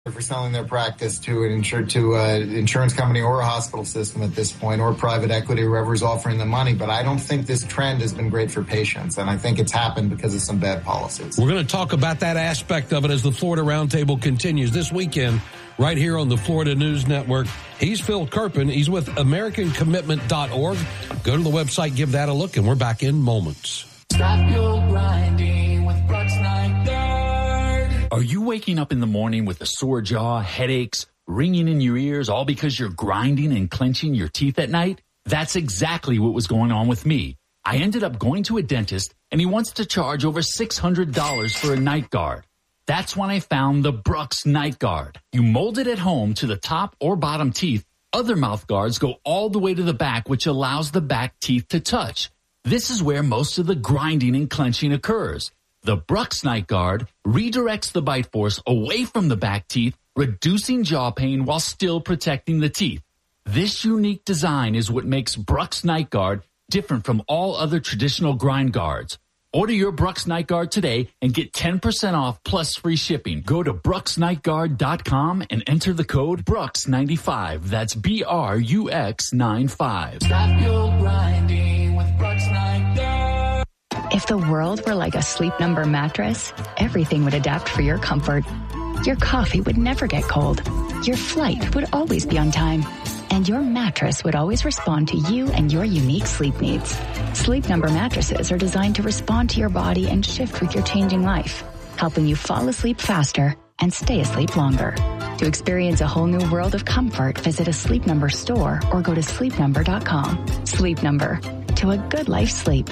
for selling their practice to an insurance company or a hospital system at this point, or private equity, whoever's offering the money. But I don't think this trend has been great for patients, and I think it's happened because of some bad policies. We're going to talk about that aspect of it as the Florida Roundtable continues this weekend right here on the Florida News Network. He's Phil Kerpen. He's with AmericanCommitment.org. Go to the website, give that a look, and we're back in moments. Stop your grinding with Brooks Night Guard. Are you waking up in the morning with a sore jaw, headaches, ringing in your ears, all because you're grinding and clenching your teeth at night? That's exactly what was going on with me. I ended up going to a dentist, and he wants to charge over $600 for a night guard. That's when I found the Brooks Night Guard. You mold it at home to the top or bottom teeth. Other mouth guards go all the way to the back, which allows the back teeth to touch. This is where most of the grinding and clenching occurs. The Brooks Night Guard redirects the bite force away from the back teeth, reducing jaw pain while still protecting the teeth. This unique design is what makes Brooks Night Guard different from all other traditional grind guards. Order your Brooks Night Guard today and get 10% off plus free shipping. Go to BrooksNightGuard.com and enter the code Brooks95. That's BRUX95. Stop your grinding with Brooks Night Guard. If the world were like a Sleep Number mattress, everything would adapt for your comfort. Your coffee would never get cold. Your flight would always be on time. And your mattress would always respond to you and your unique sleep needs. Sleep Number mattresses are designed to respond to your body and shift with your changing life, helping you fall asleep faster and stay asleep longer. To experience a whole new world of comfort, visit a Sleep Number store or go to sleepnumber.com. Sleep Number. To a good life sleep.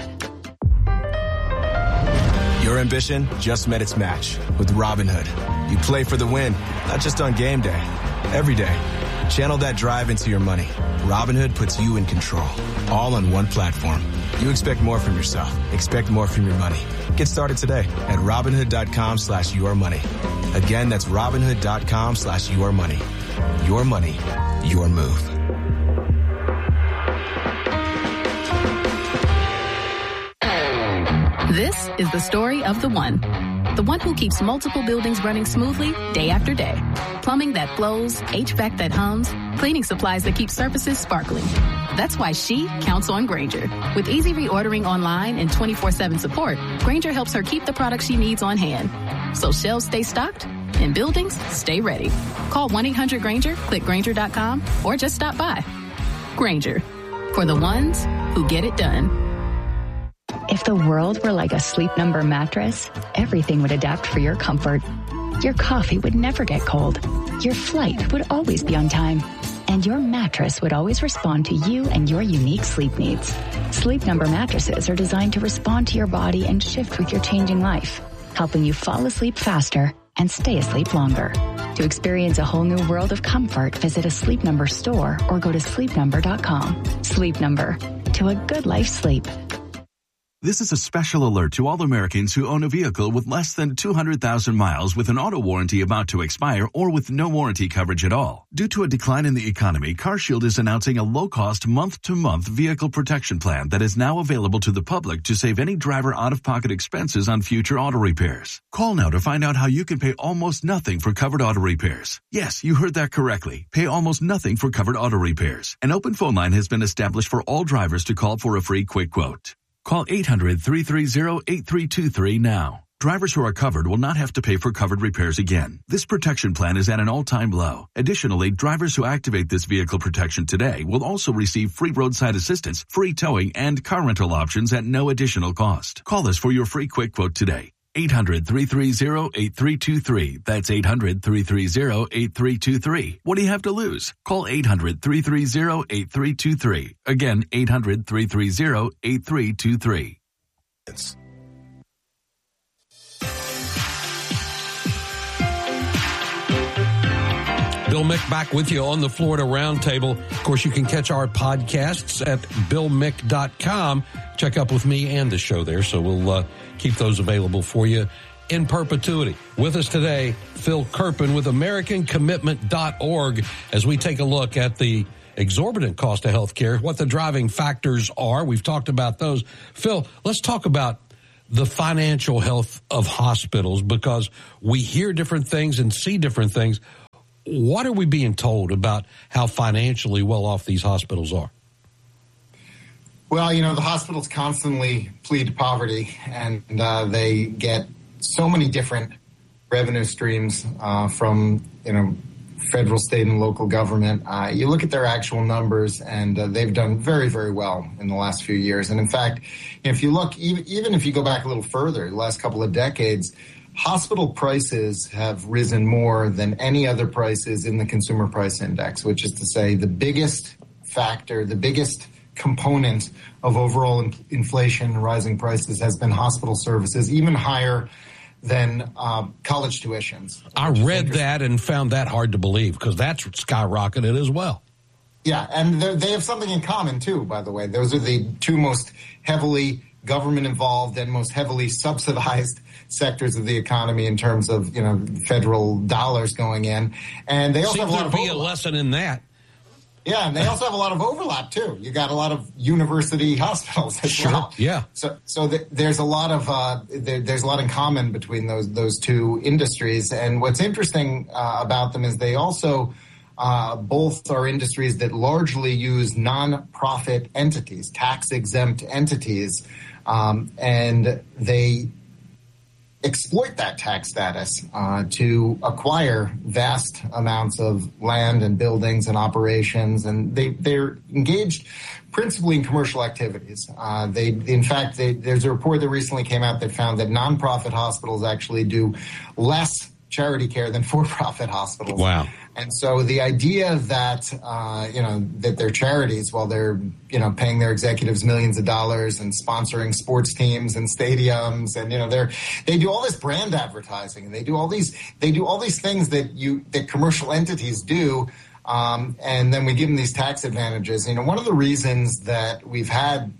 Your ambition just met its match with Robinhood. You play for the win, not just on game day, every day. Channel that drive into your money. Robinhood puts you in control, all on one platform. You expect more from yourself. Expect more from your money. Get started today at Robinhood.com/yourmoney. Again, that's Robinhood.com/yourmoney. Your money, your move. This is the story of the one who keeps multiple buildings running smoothly day after day. Plumbing that flows, HVAC that hums, cleaning supplies that keep surfaces sparkling. That's why she counts on Grainger. With easy reordering online and 24/7 support, Grainger helps her keep the products she needs on hand. So shelves stay stocked and buildings stay ready. Call 1-800-GRAINGER, click Grainger.com, or just stop by. Grainger, for the ones who get it done. If the world were like a Sleep Number mattress, everything would adapt for your comfort. Your coffee would never get cold. Your flight would always be on time. And your mattress would always respond to you and your unique sleep needs. Sleep Number mattresses are designed to respond to your body and shift with your changing life, helping you fall asleep faster and stay asleep longer. To experience a whole new world of comfort, visit a Sleep Number store or go to sleepnumber.com. Sleep Number. To a good life sleep. This is a special alert to all Americans who own a vehicle with less than 200,000 miles with an auto warranty about to expire or with no warranty coverage at all. Due to a decline in the economy, CarShield is announcing a low-cost month-to-month vehicle protection plan that is now available to the public to save any driver out-of-pocket expenses on future auto repairs. Call now to find out how you can pay almost nothing for covered auto repairs. Yes, you heard that correctly. Pay almost nothing for covered auto repairs. An open phone line has been established for all drivers to call for a free quick quote. Call 800-330-8323 now. Drivers who are covered will not have to pay for covered repairs again. This protection plan is at an all-time low. Additionally, drivers who activate this vehicle protection today will also receive free roadside assistance, free towing, and car rental options at no additional cost. Call us for your free quick quote today. 800-330-8323. That's 800-330-8323. What do you have to lose? Call 800-330-8323. Again, 800-330-8323. Bill Mick back with you on the Florida Roundtable. Of course, you can catch our podcasts at BillMick.com. Check up with me and the show there, so we'll keep those available for you in perpetuity. With us today, Phil Kerpen with AmericanCommitment.org as we take a look at the exorbitant cost of health care, what the driving factors are. We've talked about those. Phil, let's talk about the financial health of hospitals? Because we hear different things and see different things. What are we being told about how financially well off these hospitals are? Well, the hospitals constantly plead poverty, and they get so many different revenue streams from, federal, state, and local government. You look at their actual numbers, and they've done very, very well in the last few years. And in fact, if you look, even if you go back a little further, the last couple of decades, hospital prices have risen more than any other prices in the Consumer Price Index, which is to say the biggest factor, the biggest component of overall inflation and rising prices has been hospital services, even higher than college tuitions. I read that and found that hard to believe because that's skyrocketed as well. Yeah, and they have something in common, too, by the way. Those are the two most heavily government-involved and most heavily subsidized sectors of the economy in terms of, federal dollars going in. And they also have a lot of overlap. A lesson in that. Yeah, and they also have a lot of overlap, too. You got a lot of university hospitals as well. Yeah. So there's a lot of there's a lot in common between those two industries. And what's interesting about them is they also both are industries that largely use nonprofit entities, tax-exempt entities, and they exploit that tax status to acquire vast amounts of land and buildings and operations, and they're engaged principally in commercial activities. There's a report that recently came out that found that nonprofit hospitals actually do less charity care than for-profit hospitals. Wow. And so the idea that, that they're charities while they're, paying their executives millions of dollars and sponsoring sports teams and stadiums and, they do all this brand advertising and they do all these things that commercial entities do. And then we give them these tax advantages. One of the reasons that we've had,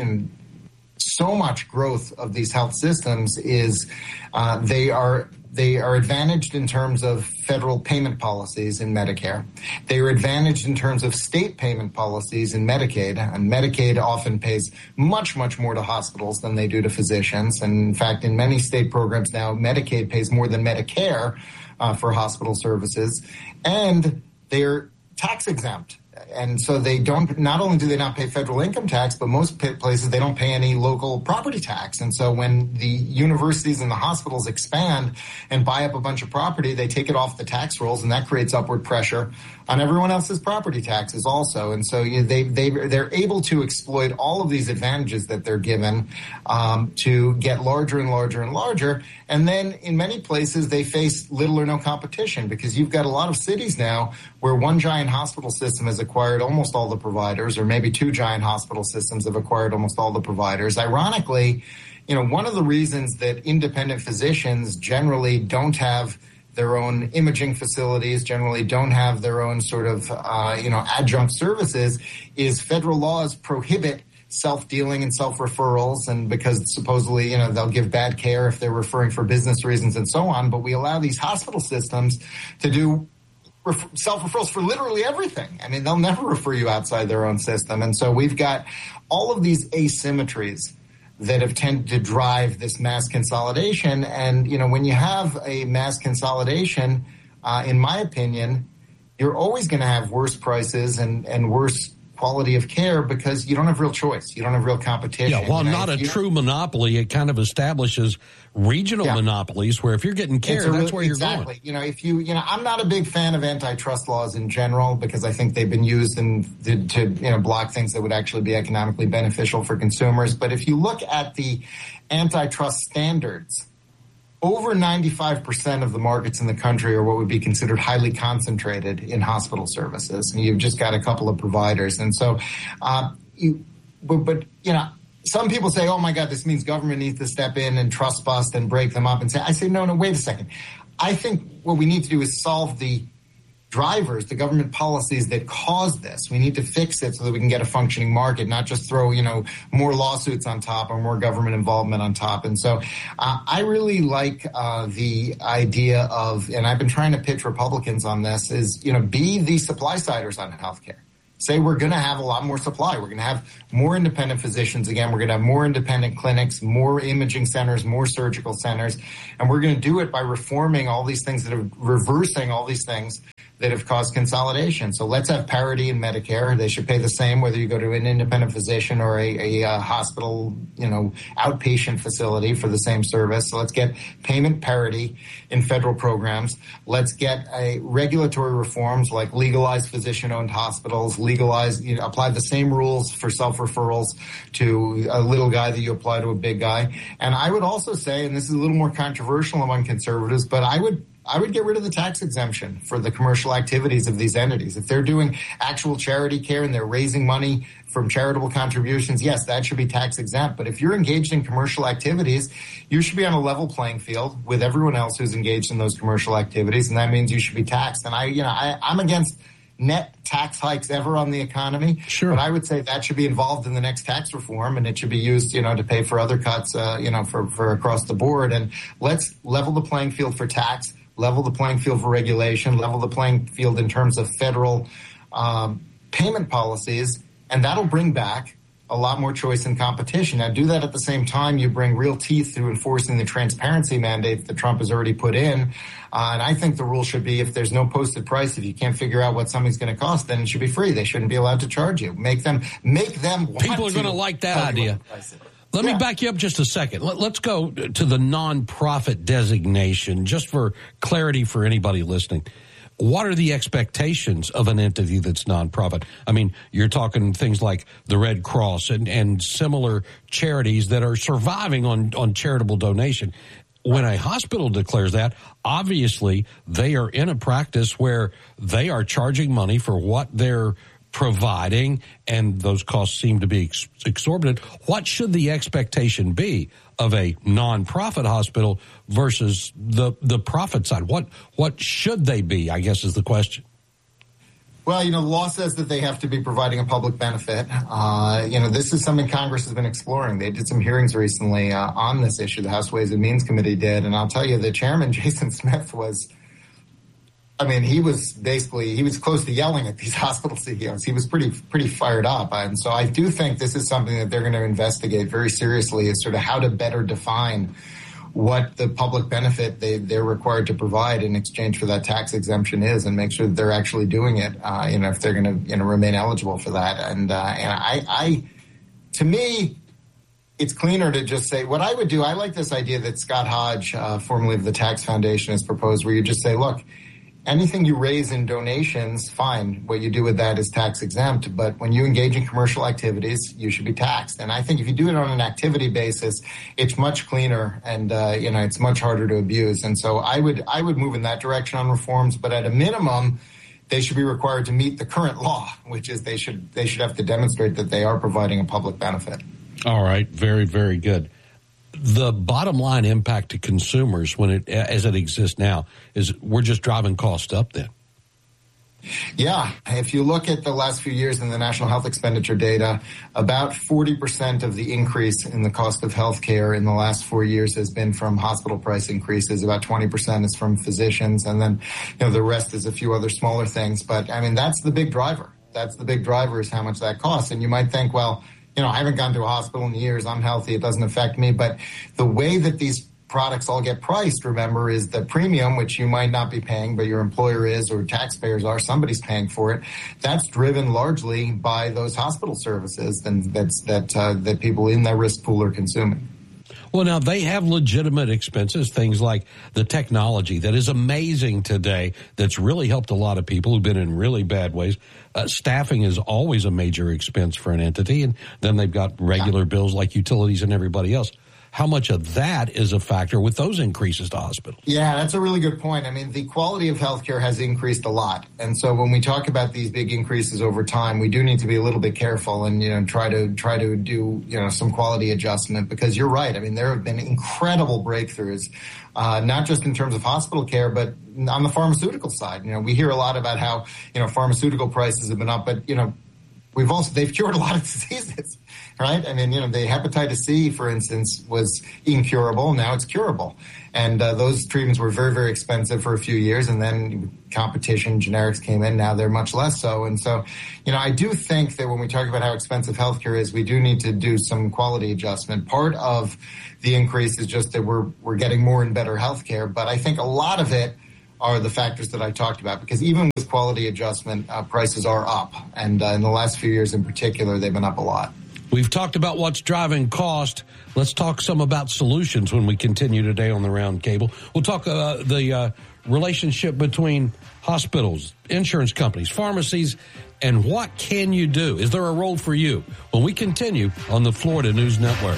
so much growth of these health systems is they are advantaged in terms of federal payment policies in Medicare. They are advantaged in terms of state payment policies in Medicaid, and Medicaid often pays much, much more to hospitals than they do to physicians. And in fact, in many state programs now, Medicaid pays more than Medicare for hospital services, and they're tax exempt. And so not only do they not pay federal income tax, but most places they don't pay any local property tax. And so when the universities and the hospitals expand and buy up a bunch of property, they take it off the tax rolls, and that creates upward pressure on everyone else's property taxes also. And so they're able to exploit all of these advantages that they're given to get larger and larger and larger. And then in many places they face little or no competition, because you've got a lot of cities now where one giant hospital system has acquired almost all the providers, or maybe two giant hospital systems have acquired almost all the providers. Ironically, one of the reasons that independent physicians generally don't have their own imaging facilities, generally don't have their own sort of, adjunct services, is federal laws prohibit self-dealing and self-referrals, and because supposedly, they'll give bad care if they're referring for business reasons and so on. But we allow these hospital systems to do self-referrals for literally everything. I mean, they'll never refer you outside their own system. And so we've got all of these asymmetries that have tended to drive this mass consolidation. And, when you have a mass consolidation, in my opinion, you're always going to have worse prices and worse quality of care because you don't have real choice. You don't have real competition. Yeah, while not a true monopoly, it kind of establishes regional monopolies where if you're getting care, that's where you're going. Exactly. I'm not a big fan of antitrust laws in general because I think they've been used to block things that would actually be economically beneficial for consumers. But if you look at the antitrust standards, over 95% of the markets in the country are what would be considered highly concentrated in hospital services. And you've just got a couple of providers. And so, some people say, oh my God, this means government needs to step in and trust bust and break them up. And I say, no, wait a second. I think what we need to do is solve the drivers, the government policies that cause this. We need to fix it so that we can get a functioning market, not just throw, more lawsuits on top or more government involvement on top. And so I really like the idea of, and I've been trying to pitch Republicans on this, is, be the supply siders on healthcare. say we're going to have a lot more supply. We're going to have more independent physicians again. We're going to have more independent clinics, more imaging centers, more surgical centers. And we're going to do it by reforming all these things reversing all these things that have caused consolidation. So let's have parity in Medicare. They should pay the same whether you go to an independent physician or a hospital, outpatient facility for the same service. So let's get payment parity in federal programs. Let's get regulatory reforms like legalized physician-owned hospitals, apply the same rules for self-referrals to a little guy that you apply to a big guy. And I would also say, and this is a little more controversial among conservatives, but I would get rid of the tax exemption for the commercial activities of these entities. If they're doing actual charity care and they're raising money from charitable contributions, yes, that should be tax exempt. But if you're engaged in commercial activities, you should be on a level playing field with everyone else who's engaged in those commercial activities, and that means you should be taxed. And I'm against net tax hikes ever on the economy. Sure. But I would say that should be involved in the next tax reform, and it should be used, to pay for other cuts, for across the board. And let's level the playing field for tax, level the playing field for regulation, level the playing field in terms of federal payment policies, and that'll bring back a lot more choice and competition. Now, do that at the same time you bring real teeth through enforcing the transparency mandate that Trump has already put in. And I think the rule should be if there's no posted price, if you can't figure out what something's going to cost, then it should be free. They shouldn't be allowed to charge you. Make them want People are going to like that idea. Let me back you up just a second. Let's go to the nonprofit designation, just for clarity for anybody listening. What are the expectations of an entity that's nonprofit? I mean, you're talking things like the Red Cross and similar charities that are surviving on charitable donation. When a hospital declares that, obviously they are in a practice where they are charging money for what they're providing, and those costs seem to be exorbitant. What should the expectation be of a nonprofit hospital versus the profit side? What should they be, I guess, is the question. Well, the law says that they have to be providing a public benefit. This is something Congress has been exploring. They did some hearings recently on this issue. The House Ways and Means Committee did. And I'll tell you, the chairman, Jason Smith, he was close to yelling at these hospital CEOs. He was pretty fired up. And so I do think this is something that they're going to investigate very seriously, is sort of how to better define what the public benefit they're required to provide in exchange for that tax exemption is, and make sure that they're actually doing it, if they're going to remain eligible for that. And to me, it's cleaner to just say, what I would do, I like this idea that Scott Hodge, formerly of the Tax Foundation, has proposed, where you just say, look, anything you raise in donations, fine. What you do with that is tax exempt. But when you engage in commercial activities, you should be taxed. And I think if you do it on an activity basis, it's much cleaner and, it's much harder to abuse. And so I would move in that direction on reforms. But at a minimum, they should be required to meet the current law, which is they should have to demonstrate that they are providing a public benefit. All right. Very, very good. The bottom line impact to consumers as it exists now is we're just driving costs up then. Yeah. If you look at the last few years in the National Health Expenditure data, about 40% of the increase in the cost of health care in the last 4 years has been from hospital price increases. About 20% is from physicians. And then, the rest is a few other smaller things. But that's the big driver. That's the big driver, is how much that costs. And you might think, well, I haven't gone to a hospital in years. I'm healthy. It doesn't affect me. But the way that these products all get priced, remember, is the premium, which you might not be paying, but your employer is, or taxpayers are. Somebody's paying for it. That's driven largely by those hospital services that people in that risk pool are consuming. Well, now, they have legitimate expenses, things like the technology that is amazing today, that's really helped a lot of people who've been in really bad ways. Staffing is always a major expense for an entity, and then they've got regular bills like utilities and everybody else. How much of that is a factor with those increases to hospitals? Yeah, that's a really good point. The quality of healthcare has increased a lot. And so when we talk about these big increases over time, we do need to be a little bit careful and, try to do, some quality adjustment, because you're right. There have been incredible breakthroughs, not just in terms of hospital care, but on the pharmaceutical side. We hear a lot about how, pharmaceutical prices have been up, but, they've cured a lot of diseases. right? I mean, the hepatitis C, for instance, was incurable. Now it's curable. And those treatments were very, very expensive for a few years. And then competition, generics came in. Now they're much less so. And so, I do think that when we talk about how expensive healthcare is, we do need to do some quality adjustment. Part of the increase is just that we're getting more and better healthcare. But I think a lot of it are the factors that I talked about, because even with quality adjustment, prices are up. And in the last few years in particular, they've been up a lot. We've talked about what's driving cost. Let's talk some about solutions when we continue today on the Round Table. We'll talk the relationship between hospitals, insurance companies, pharmacies, and what can you do? Is there a role for you? When we continue on the Florida News Network.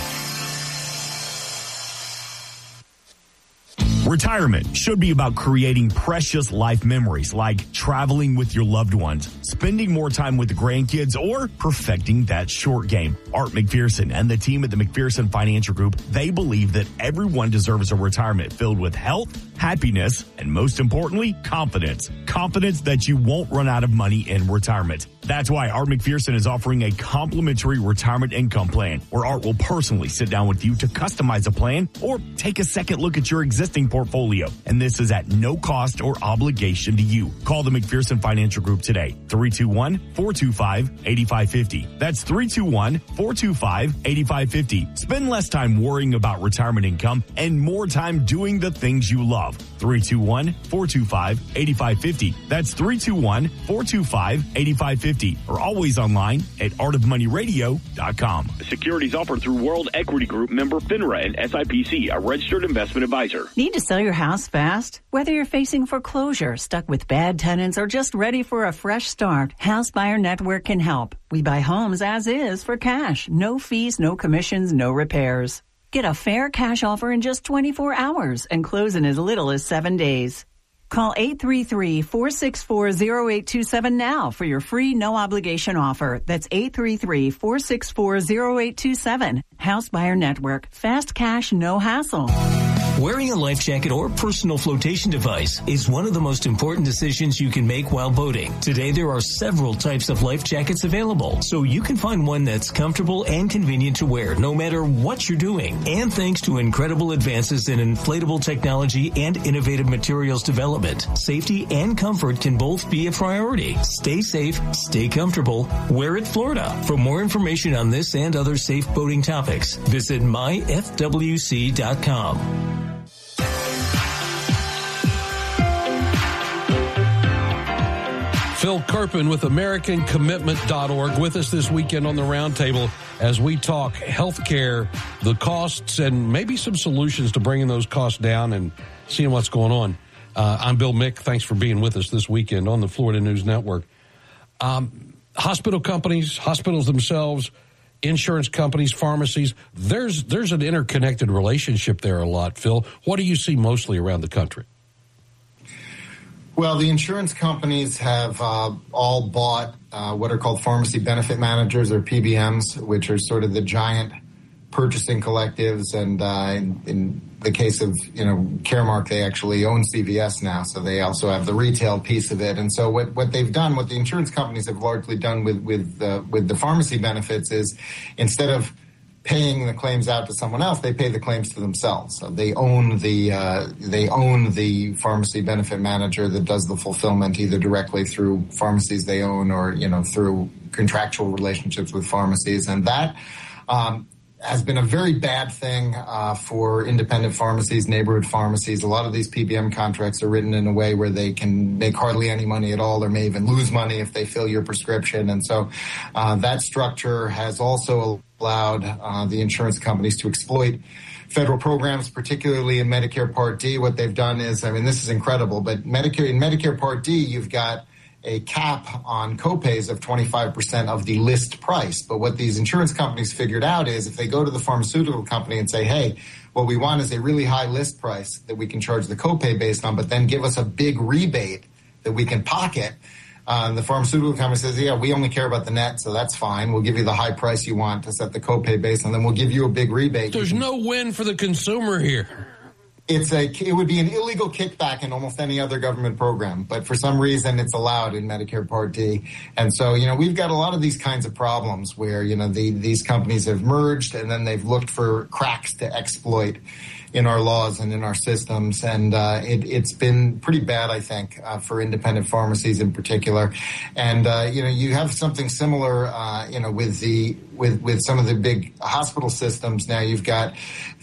Retirement should be about creating precious life memories like traveling with your loved ones, spending more time with the grandkids, or perfecting that short game. Art McPherson and the team at the McPherson Financial Group, they believe that everyone deserves a retirement filled with health, happiness, and most importantly, confidence. Confidence that you won't run out of money in retirement. That's why Art McPherson is offering a complimentary retirement income plan where Art will personally sit down with you to customize a plan or take a second look at your existing portfolio. And this is at no cost or obligation to you. Call the McPherson Financial Group today. 321-425-8550. That's 321-425-8550. Spend less time worrying about retirement income and more time doing the things you love. 321-425-8550. That's 321-425-8550. Or always online at artofmoneyradio.com. Securities offered through World Equity Group, member FINRA and SIPC, a registered investment advisor. Need to sell your house fast? Whether you're facing foreclosure, stuck with bad tenants, or just ready for a fresh start, House Buyer Network can help. We buy homes as is for cash. No fees, no commissions, no repairs. Get a fair cash offer in just 24 hours and close in as little as 7 days. Call 833-464-0827 now for your free no-obligation offer. That's 833-464-0827. House Buyer Network. Fast cash, no hassle. Wearing a life jacket or personal flotation device is one of the most important decisions you can make while boating. Today, there are several types of life jackets available, so you can find one that's comfortable and convenient to wear no matter what you're doing. And thanks to incredible advances in inflatable technology and innovative materials development, safety and comfort can both be a priority. Stay safe, stay comfortable, wear it Florida. For more information on this and other safe boating topics, visit myfwc.com. Phil Kerpen with AmericanCommitment.org with us this weekend on the Roundtable as we talk healthcare, the costs, and maybe some solutions to bringing those costs down and seeing what's going on. I'm Bill Mick. Thanks for being with us this weekend on the Florida News Network. Hospital companies, hospitals themselves, insurance companies, pharmacies, there's an interconnected relationship there a lot, Phil. What do you see mostly around the country? Well, the insurance companies have all bought what are called pharmacy benefit managers, or PBMs, which are sort of the giant purchasing collectives. And in the case of, Caremark, they actually own CVS now, so they also have the retail piece of it. And so what they've done, what the insurance companies have largely done with the pharmacy benefits is, instead of paying the claims out to someone else, they pay the claims to themselves. So they own the pharmacy benefit manager that does the fulfillment, either directly through pharmacies they own or through contractual relationships with pharmacies, and that has been a very bad thing for independent pharmacies, neighborhood pharmacies. A lot of these PBM contracts are written in a way where they can make hardly any money at all, or may even lose money if they fill your prescription. And so that structure has also allowed the insurance companies to exploit federal programs, particularly in Medicare Part D. What they've done is, this is incredible, but in Medicare Part D, you've got a cap on copays of 25% of the list price. But what these insurance companies figured out is, if they go to the pharmaceutical company and say, hey, what we want is a really high list price that we can charge the copay based on, but then give us a big rebate that we can pocket, the pharmaceutical company says, yeah, we only care about the net, so that's fine. We'll give you the high price you want to set the copay base, and then we'll give you a big rebate. There's no win for the consumer here. It would be an illegal kickback in almost any other government program, but for some reason it's allowed in Medicare Part D. And so, we've got a lot of these kinds of problems where, these companies have merged and then they've looked for cracks to exploit in our laws and in our systems. And it's been pretty bad, I think, for independent pharmacies in particular. And, you have something similar, with some of the big hospital systems. Now you've got,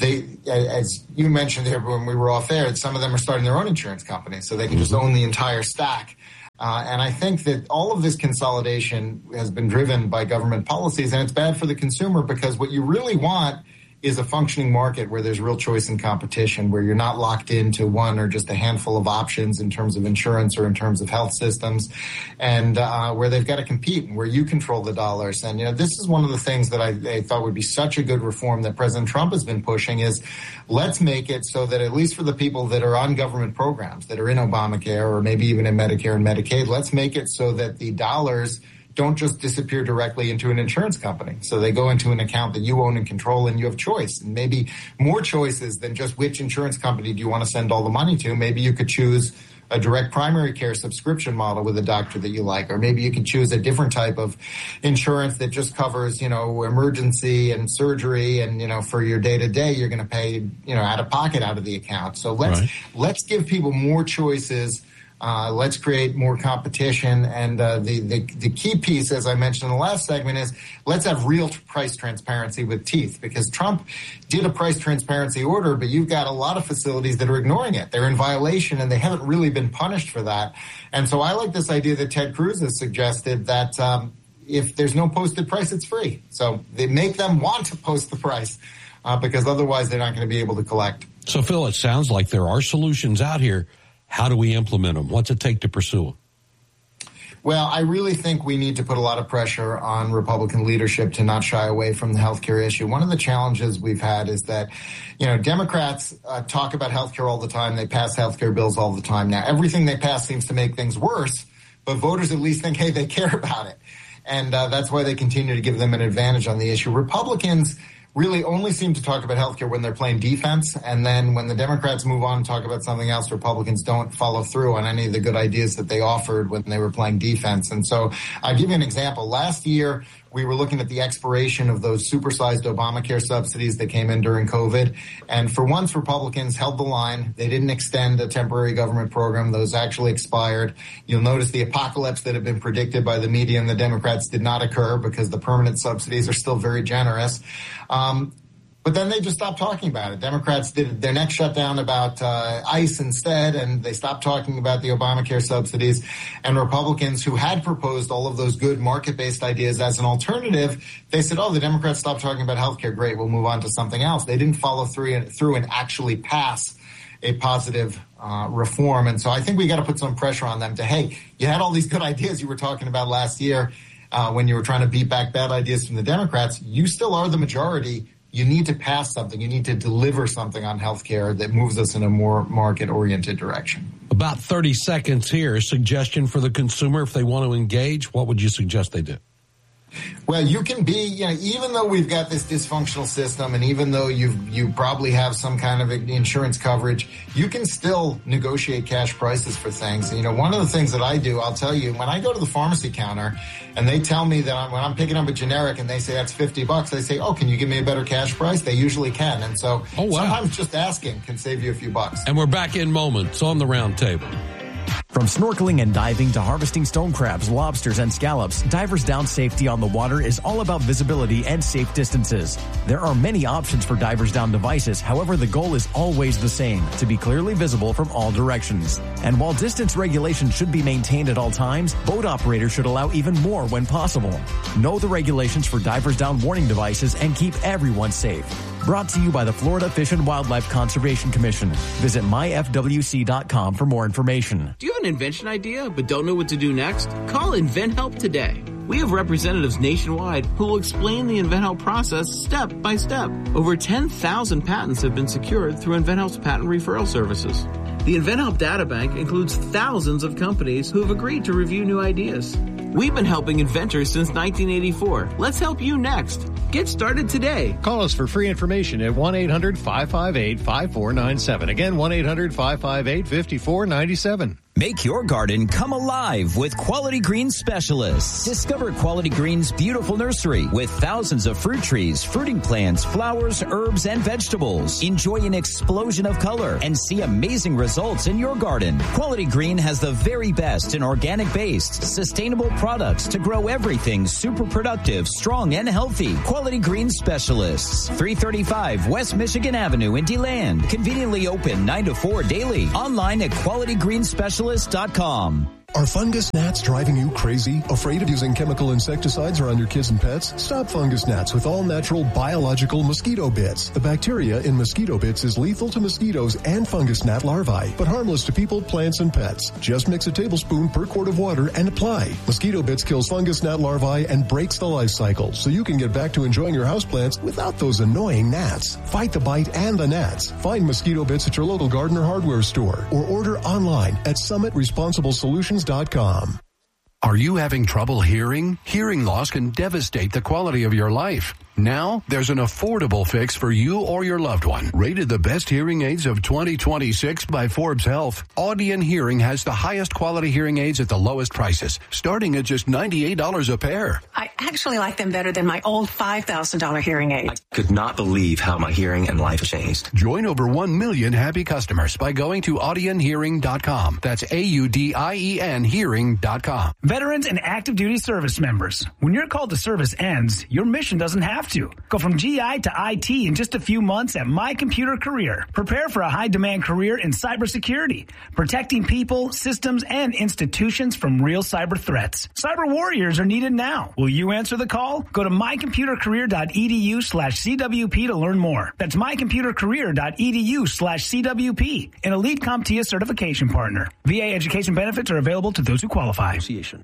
as you mentioned here when we were off air, some of them are starting their own insurance company, so they can just own the entire stack. And I think that all of this consolidation has been driven by government policies, and it's bad for the consumer because what you really want is a functioning market where there's real choice and competition, where you're not locked into one or just a handful of options in terms of insurance or in terms of health systems, and where they've got to compete and where you control the dollars. And, this is one of the things that I thought would be such a good reform that President Trump has been pushing is let's make it so that at least for the people that are on government programs, that are in Obamacare or maybe even in Medicare and Medicaid, let's make it so that the dollars don't just disappear directly into an insurance company. So they go into an account that you own and control, and you have choice, and maybe more choices than just which insurance company do you want to send all the money to. Maybe you could choose a direct primary care subscription model with a doctor that you like, or maybe you can choose a different type of insurance that just covers, emergency and surgery, and, for your day-to-day, you're going to pay, out of pocket out of the account. So let's give people more choices. Let's create more competition. And the key piece, as I mentioned in the last segment, is let's have real price transparency with teeth, because Trump did a price transparency order, but you've got a lot of facilities that are ignoring it. They're in violation, and they haven't really been punished for that. And so I like this idea that Ted Cruz has suggested that if there's no posted price, it's free. So they make them want to post the price because otherwise they're not going to be able to collect. So, Phil, it sounds like there are solutions out here. How do we implement them? What's it take to pursue them? Well, I really think we need to put a lot of pressure on Republican leadership to not shy away from the healthcare issue. One of the challenges we've had is that, Democrats talk about healthcare all the time. They pass healthcare bills all the time. Now, everything they pass seems to make things worse, but voters at least think, hey, they care about it. And that's why they continue to give them an advantage on the issue. Republicans really only seem to talk about healthcare when they're playing defense. And then when the Democrats move on and talk about something else, Republicans don't follow through on any of the good ideas that they offered when they were playing defense. And so I'll give you an example. Last year, we were looking at the expiration of those supersized Obamacare subsidies that came in during COVID. And for once, Republicans held the line. They didn't extend a temporary government program. Those actually expired. You'll notice the apocalypse that had been predicted by the media and the Democrats did not occur because the permanent subsidies are still very generous. But then they just stopped talking about it. Democrats did their next shutdown about ICE instead, and they stopped talking about the Obamacare subsidies. And Republicans who had proposed all of those good market-based ideas as an alternative, they said, the Democrats stopped talking about health care. Great, we'll move on to something else. They didn't follow through and actually pass a positive reform. And so I think we got to put some pressure on them to, hey, you had all these good ideas you were talking about last year when you were trying to beat back bad ideas from the Democrats. You still are the majority. You need to pass something. You need to deliver something on health care that moves us in a more market-oriented direction. About 30 seconds here. A suggestion for the consumer if they want to engage. What would you suggest they do? Well, you can be, even though we've got this dysfunctional system and even though you probably have some kind of insurance coverage, you can still negotiate cash prices for things. One of the things that I do, I'll tell you, when I go to the pharmacy counter and they tell me that when I'm picking up a generic and they say that's $50, I say, can you give me a better cash price? They usually can. And so sometimes just asking can save you a few bucks. And we're back in moments on the round table. From snorkeling and diving to harvesting stone crabs, lobsters, and scallops, Divers Down safety on the water is all about visibility and safe distances. There are many options for Divers Down devices. However, the goal is always the same, to be clearly visible from all directions. And while distance regulations should be maintained at all times, boat operators should allow even more when possible. Know the regulations for Divers Down warning devices and keep everyone safe. Brought to you by the Florida Fish and Wildlife Conservation Commission. Visit myfwc.com for more information. Do you have an invention idea but don't know what to do next? Call InventHelp today. We have representatives nationwide who will explain the InventHelp process step by step. Over 10,000 patents have been secured through InventHelp's patent referral services. The InventHelp Data Bank includes thousands of companies who have agreed to review new ideas. We've been helping inventors since 1984. Let's help you next. Get started today. Call us for free information at 1-800-558-5497. Again, 1-800-558-5497. Make your garden come alive with Quality Green Specialists. Discover Quality Green's beautiful nursery with thousands of fruit trees, fruiting plants, flowers, herbs, and vegetables. Enjoy an explosion of color and see amazing results in your garden. Quality Green has the very best in organic-based, sustainable products to grow everything super productive, strong, and healthy. Quality Green Specialists, 335 West Michigan Avenue in DeLand. Conveniently open 9 to 4 daily. Online at qualitygreenspecialist.com. Are fungus gnats driving you crazy? Afraid of using chemical insecticides around your kids and pets? Stop fungus gnats with all-natural biological mosquito bits. The bacteria in mosquito bits is lethal to mosquitoes and fungus gnat larvae, but harmless to people, plants, and pets. Just mix a tablespoon per quart of water and apply. Mosquito bits kills fungus gnat larvae and breaks the life cycle, so you can get back to enjoying your houseplants without those annoying gnats. Fight the bite and the gnats. Find mosquito bits at your local garden or hardware store, or order online at SummitResponsibleSolutions.com. Are you having trouble hearing? Hearing loss can devastate the quality of your life. Now, there's an affordable fix for you or your loved one. Rated the best hearing aids of 2026 by Forbes Health, Audion Hearing has the highest quality hearing aids at the lowest prices, starting at just $98 a pair. I actually like them better than my old $5,000 hearing aid. I could not believe how my hearing and life changed. Join over 1 million happy customers by going to audionhearing.com. That's AUDIEN hearing.com. Veterans and active duty service members, when your call to service ends, your mission doesn't have to. Go from GI to IT in just a few months at My Computer Career. Prepare for a high-demand career in cybersecurity, protecting people, systems, and institutions from real cyber threats. Cyber warriors are needed now. Will you answer the call? Go to mycomputercareer.edu/CWP to learn more. That's mycomputercareer.edu/CWP, an Elite CompTIA certification partner. VA education benefits are available to those who qualify.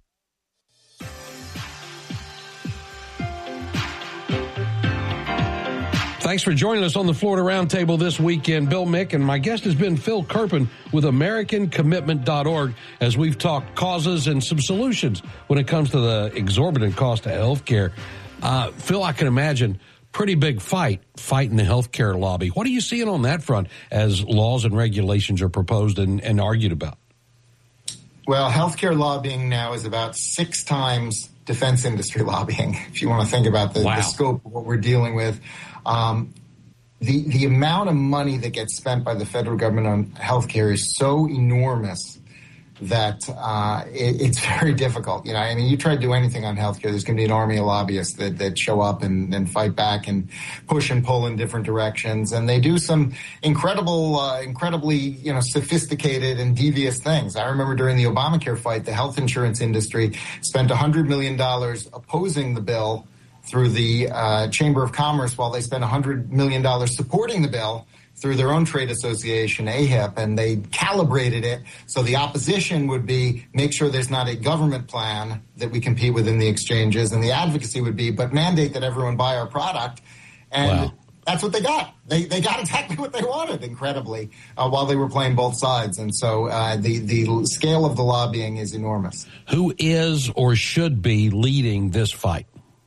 Thanks for joining us on the Florida Roundtable this weekend. Bill Mick, and my guest has been Phil Kerpen with AmericanCommitment.org as we've talked causes and some solutions when it comes to the exorbitant cost of health care. Phil, I can imagine pretty big fighting the healthcare lobby. What are you seeing on that front as laws and regulations are proposed and argued about? Well, healthcare lobbying now is about 6 times defense industry lobbying, if you want to think about the scope of what we're dealing with. The amount of money that gets spent by the federal government on healthcare is so enormous that it's very difficult. You know, I mean, you try to do anything on healthcare, there's going to be an army of lobbyists that show up and fight back and push and pull in different directions. And they do some incredibly, sophisticated and devious things. I remember during the Obamacare fight, the health insurance industry spent $100 million opposing the bill through the Chamber of Commerce, while they spent $100 million supporting the bill through their own trade association, AHIP, and they calibrated it so the opposition would be make sure there's not a government plan that we compete with in the exchanges, and the advocacy would be but mandate that everyone buy our product. And that's what they got. They got exactly what they wanted, incredibly, while they were playing both sides. And so the scale of the lobbying is enormous. Who is or should be leading this fight?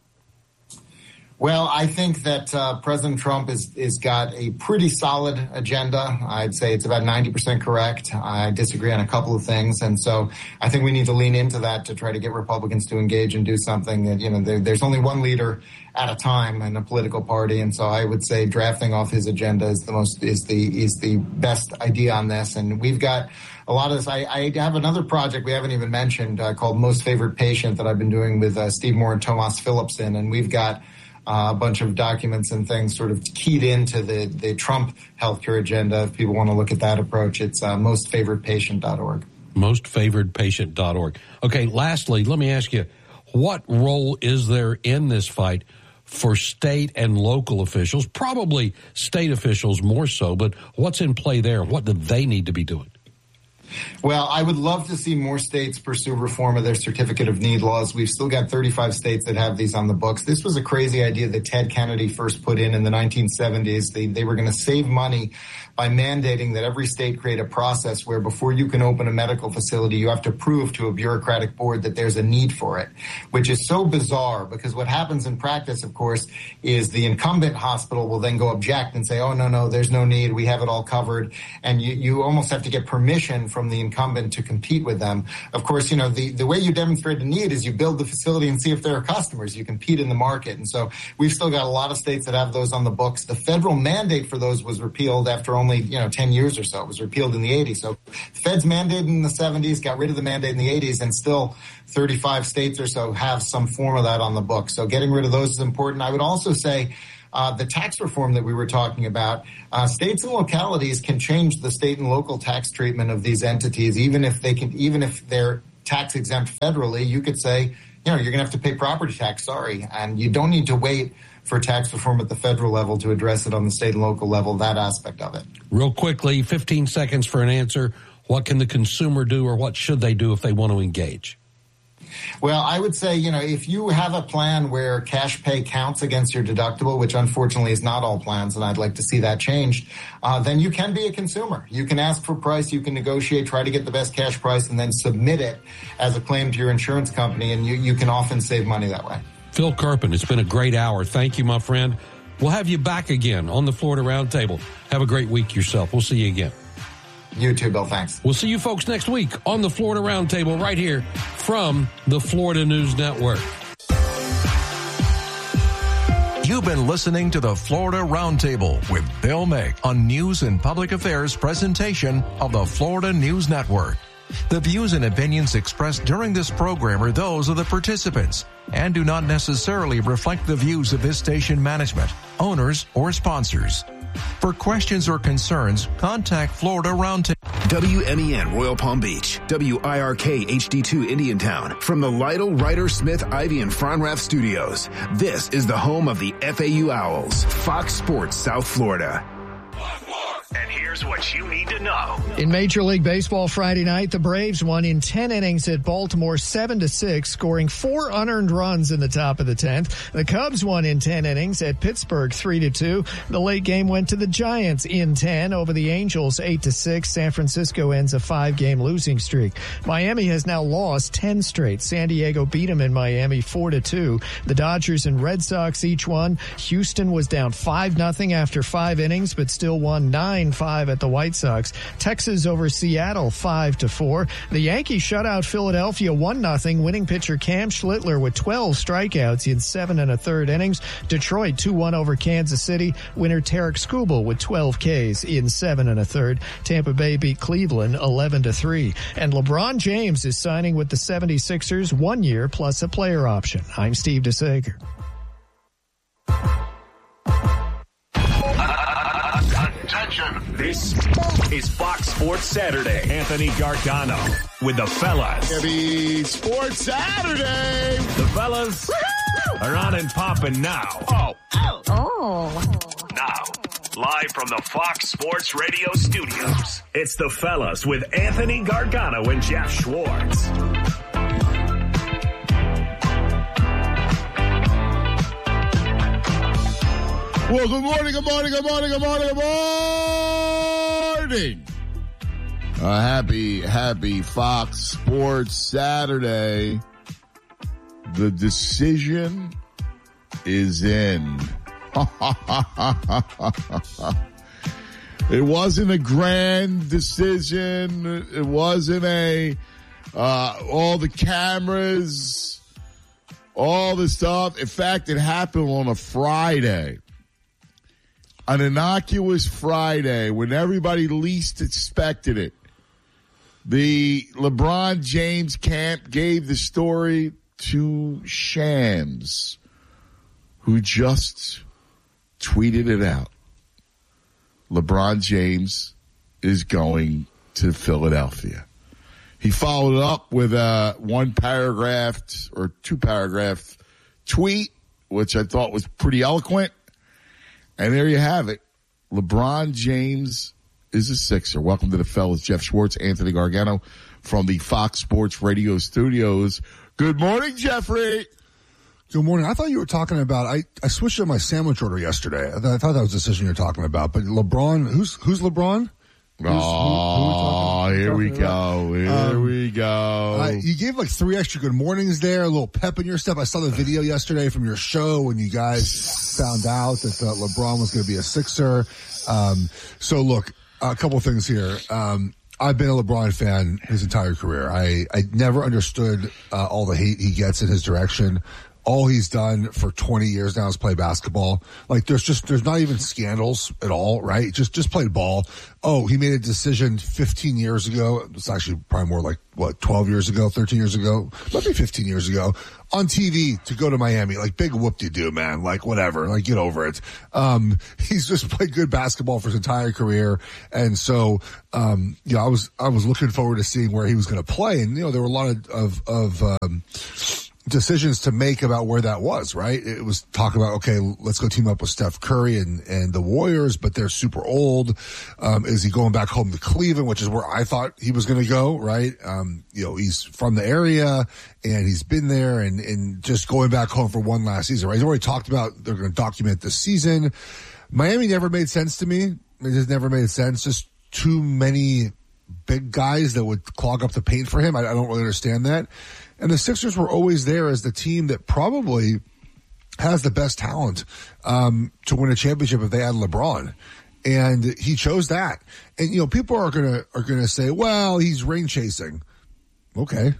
Well, I think that President Trump is got a pretty solid agenda. I'd say it's about 90% correct. I disagree on a couple of things. And so I think we need to lean into that to try to get Republicans to engage and do something. That, there's only one leader at a time in a political party. And so I would say drafting off his agenda is the best idea on this. And we've got a lot of this. I have another project we haven't even mentioned called Most Favored Patient that I've been doing with Steve Moore and Tomas Philipson. And we've got a bunch of documents and things sort of keyed into the Trump healthcare agenda. If people want to look at that approach, it's mostfavoredpatient.org. Mostfavoredpatient.org. Okay, lastly, let me ask you, what role is there in this fight for state and local officials? Probably state officials more so, but what's in play there? What do they need to be doing? Well, I would love to see more states pursue reform of their certificate of need laws. We've still got 35 states that have these on the books. This was a crazy idea that Ted Kennedy first put in the 1970s. They were going to save money by mandating that every state create a process where before you can open a medical facility, you have to prove to a bureaucratic board that there's a need for it, which is so bizarre because what happens in practice, of course, is the incumbent hospital will then go object and say, oh, no, there's no need. We have it all covered. And you almost have to get permission from the incumbent to compete with them. Of course, the way you demonstrate a need is you build the facility and see if there are customers. You compete in the market. And so we've still got a lot of states that have those on the books. The federal mandate for those was repealed after only 10 years or so. It was repealed in the 80s. So feds mandated in the 70s, got rid of the mandate in the 80s, and still 35 states or so have some form of that on the books. So getting rid of those is important. I would also say the tax reform that we were talking about, states and localities can change the state and local tax treatment of these entities, even if they're tax exempt federally. You could say, you're going to have to pay property tax, sorry, and you don't need to wait for tax reform at the federal level to address it on the state and local level, that aspect of it. Real quickly, 15 seconds for an answer. What can the consumer do, or what should they do if they want to engage? Well, I would say, if you have a plan where cash pay counts against your deductible, which unfortunately is not all plans, and I'd like to see that changed, then you can be a consumer. You can ask for price, you can negotiate, try to get the best cash price, and then submit it as a claim to your insurance company, and you can often save money that way. Phil Kerpen, it's been a great hour. Thank you, my friend. We'll have you back again on the Florida Roundtable. Have a great week yourself. We'll see you again. You too, Bill. Thanks. We'll see you folks next week on the Florida Roundtable right here from the Florida News Network. You've been listening to the Florida Roundtable with Bill Mick on News and Public Affairs presentation of the Florida News Network. The views and opinions expressed during this program are those of the participants and do not necessarily reflect the views of this station management, owners, or sponsors. For questions or concerns, contact Florida Roundtable. WMEN Royal Palm Beach, WIRK HD2 Indiantown. From the Lytle, Ryder, Smith, Ivy, and Fronrath Studios, this is the home of the FAU Owls, Fox Sports South Florida. And here's what you need to know. In Major League Baseball Friday night, the Braves won in 10 innings at Baltimore 7-6, scoring 4 unearned runs in the top of the 10th. The Cubs won in 10 innings at Pittsburgh 3-2. The late game went to the Giants in 10 over the Angels 8-6. San Francisco ends a 5-game losing streak. Miami has now lost 10 straight. San Diego beat them in Miami 4-2. The Dodgers and Red Sox each won. Houston was down 5-0 after 5 innings, but still won 9-5 at the White Sox. Texas over Seattle 5-4. The Yankees shut out Philadelphia 1-0. Winning pitcher Cam Schlittler with 12 strikeouts in 7 1/3 innings. Detroit 2-1 over Kansas City. Winner Tarek Skubal with 12 Ks in 7 1/3. Tampa Bay beat Cleveland 11-3. And LeBron James is signing with the 76ers 1 year plus a player option. I'm Steve DeSager. Attention. This is Fox Sports Saturday. Anthony Gargano with the fellas. Heavy Sports Saturday. The fellas are on and popping now. Now, live from the Fox Sports Radio studios, it's the fellas with Anthony Gargano and Jeff Schwartz. Well, good morning, good morning, good morning, good morning, good morning. Happy Fox Sports Saturday. The decision is in. It wasn't a grand decision. It wasn't all the cameras, all the stuff. In fact, it happened on a Friday. An innocuous Friday when everybody least expected it. The LeBron James camp gave the story to Shams, who just tweeted it out. LeBron James is going to Philadelphia. He followed it up with a 1-paragraph or 2-paragraph tweet, which I thought was pretty eloquent. And there you have it. LeBron James is a Sixer. Welcome to the fellas. Jeff Schwartz, Anthony Gargano from the Fox Sports Radio studios. Good morning, Jeffrey. Good morning. I thought you were talking about, I switched up my sandwich order yesterday. I thought that was the decision you're talking about. But LeBron, who's LeBron? Here we go. You gave like 3 extra good mornings there, a little pep in your step. I saw the video yesterday from your show when you guys found out that LeBron was going to be a Sixer. So look, a couple of things here. I've been a LeBron fan his entire career. I never understood all the hate he gets in his direction. All he's done for 20 years now is play basketball. Like there's not even scandals at all, right? Just played ball. Oh, he made a decision 15 years ago. It's actually probably more like 12 years ago, 13 years ago, maybe 15 years ago on TV to go to Miami. Like big whoop-de-doo, man. Like whatever, like get over it. He's just played good basketball for his entire career. And so, I was looking forward to seeing where he was going to play. And, there were a lot of decisions to make about where that was, right? It was talk about, okay, let's go team up with Steph Curry and the Warriors, but they're super old. Is he going back home to Cleveland, which is where I thought he was going to go, right? He's from the area and he's been there and just going back home for one last season, right? He's already talked about they're going to document this season. Miami never made sense to me. It just never made sense. Just too many big guys that would clog up the paint for him. I don't really understand that. And the Sixers were always there as the team that probably has the best talent to win a championship if they had LeBron. And he chose that. And people are gonna say, well, he's ring chasing. Okay.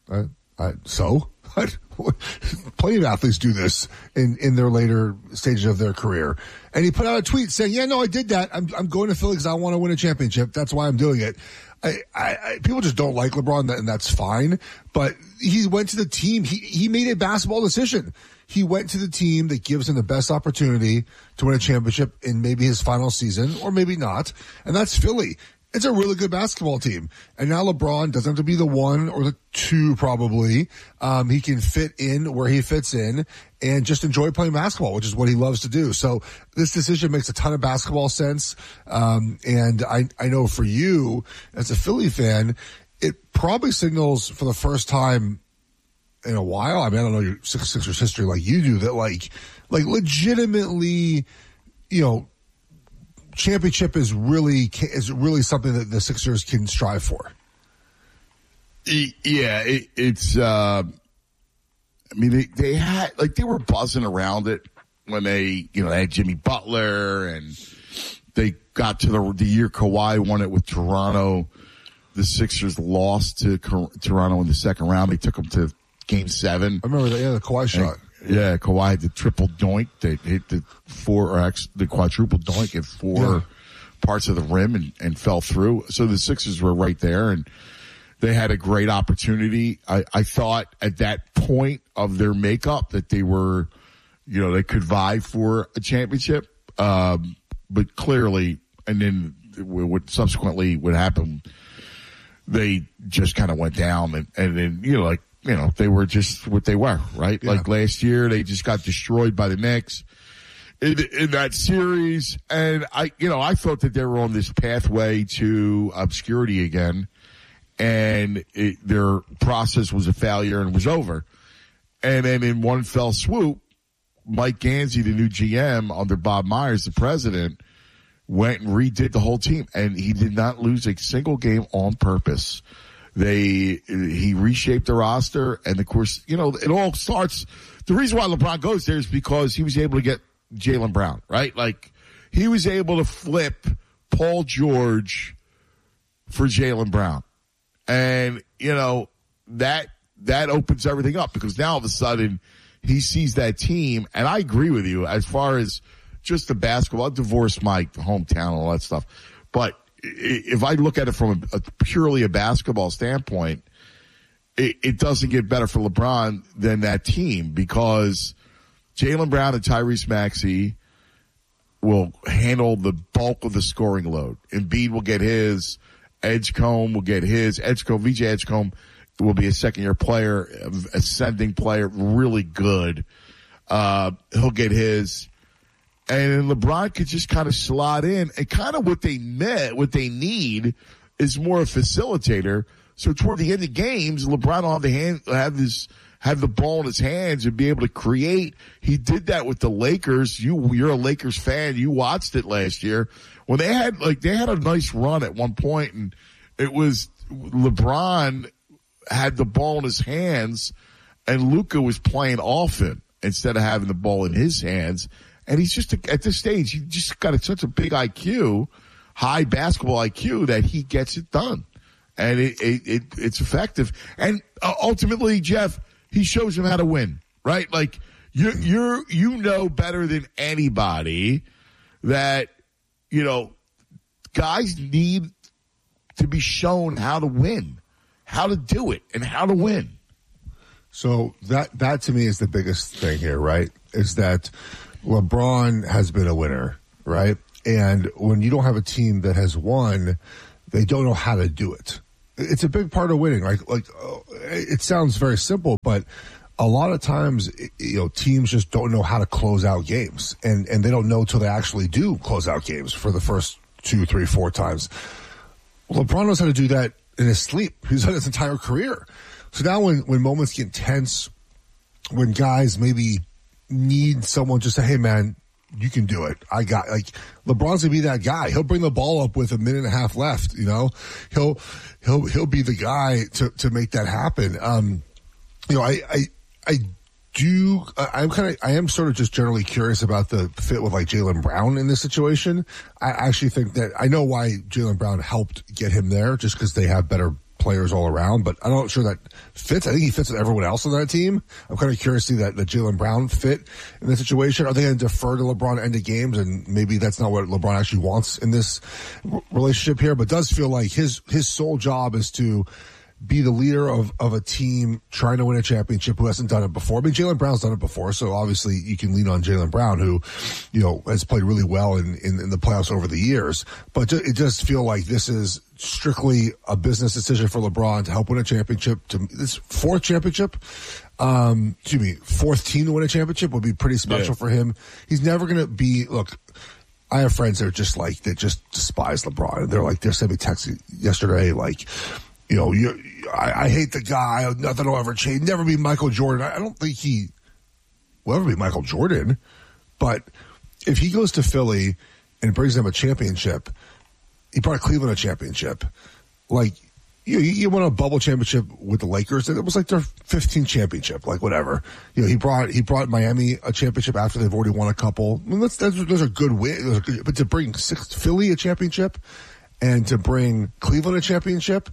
So plenty of athletes do this in their later stages of their career. And he put out a tweet saying, yeah, no, I did that. I'm going to Philly because I want to win a championship. That's why I'm doing it. People just don't like LeBron, and that's fine. But he went to the team. He made a basketball decision. He went to the team that gives him the best opportunity to win a championship in maybe his final season, or maybe not. And that's Philly. It's a really good basketball team. And now LeBron doesn't have to be the 1 or the 2 probably. He can fit in where he fits in and just enjoy playing basketball, which is what he loves to do. So this decision makes a ton of basketball sense. And I know for you as a Philly fan, it probably signals for the first time in a while. I mean, I don't know your Sixers history like you do, that like legitimately, championship is really something that the Sixers can strive for. Yeah, it's. They had they were buzzing around it when they had Jimmy Butler, and they got to the year Kawhi won it with Toronto. The Sixers lost to Toronto in the second round. They took them to Game 7. I remember that. Yeah, the Kawhi shot. Yeah, Kawhi had the triple doink. They hit the quadruple doink at 4 parts of the rim and fell through. So the Sixers were right there, and they had a great opportunity. I thought at that point of their makeup that they were, they could vie for a championship. But clearly, and then what subsequently would happen, they just kind of went down and then, they were just what they were, right? Yeah. Like last year, they just got destroyed by the Knicks in that series. And I thought that they were on this pathway to obscurity again, and their process was a failure and was over. And then in one fell swoop, Mike Gansey, the new GM under Bob Myers, the president, went and redid the whole team, and he did not lose a single game on purpose. He reshaped the roster, and of course, it all starts. The reason why LeBron goes there is because he was able to get Jaylen Brown, right? Like, he was able to flip Paul George for Jaylen Brown. And, that opens everything up, because now all of a sudden he sees that team. And I agree with you as far as just the basketball. I divorced my hometown and all that stuff. But if I look at it from a purely a basketball standpoint, it doesn't get better for LeBron than that team, because Jaylen Brown and Tyrese Maxey will handle the bulk of the scoring load. Embiid will get his. Edgecombe will get his. VJ Edgecombe will be a second-year player, ascending player, really good. He'll get his. And LeBron could just kind of slot in, and kind of what they need is more a facilitator. So toward the end of games, LeBron will have the ball in his hands and be able to create. He did that with the Lakers. You're a Lakers fan. You watched it last year when they had a nice run at one point, and it was LeBron had the ball in his hands, and Luka was playing often instead of having the ball in his hands. And he's just, at this stage, he just got such a big IQ, high basketball IQ, that he gets it done. And it's effective. And ultimately, Jeff, he shows him how to win, right? Like, you know better than anybody that, guys need to be shown how to win, how to do it, and how to win. So that to me is the biggest thing here, right? Is that LeBron has been a winner, right? And when you don't have a team that has won, they don't know how to do it. It's a big part of winning. Like it sounds very simple, but a lot of times, teams just don't know how to close out games, and they don't know till they actually do close out games for the first 2, 3, 4 times. LeBron knows how to do that in his sleep. He's done his entire career. So now when moments get tense, when guys maybe need someone just say, hey man, you can do it. LeBron's gonna be that guy. He'll bring the ball up with a minute and a half left, He'll be the guy to make that happen. I am sort of just generally curious about the fit with like Jaylen Brown in this situation. I actually think that I know why Jaylen Brown helped get him there, just because they have better players all around, but I'm not sure that fits. I think he fits with everyone else on that team. I'm kind of curious to see that Jaylen Brown fit in this situation. Are they going to defer to LeBron end of games? And maybe that's not what LeBron actually wants in this relationship here, but it does feel like his sole job is to be the leader of a team trying to win a championship who hasn't done it before. I mean, Jaylen Brown's done it before, so obviously you can lean on Jaylen Brown, who, has played really well in the playoffs over the years. But it does feel like this is strictly a business decision for LeBron to help win a championship. This fourth team to win a championship would be pretty special for him. He's never going to be, look, I have friends that are just like, that just despise LeBron. They're sending me texts yesterday like, I hate the guy. Nothing will ever change. Never be Michael Jordan. I don't think he will ever be Michael Jordan. But if he goes to Philly and brings them a championship, he brought Cleveland a championship. Like, you won a bubble championship with the Lakers. It was like their 15th championship, like whatever. He brought Miami a championship after they've already won a couple. I mean, those are good wins. But to bring Philly a championship and to bring Cleveland a championship,